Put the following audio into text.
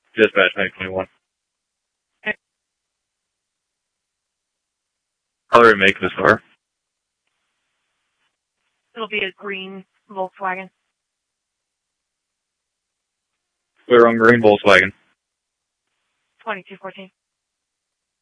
Dispatch 921. Color and make of this car? It'll be a green Volkswagen. Clear on green Volkswagen. 2214.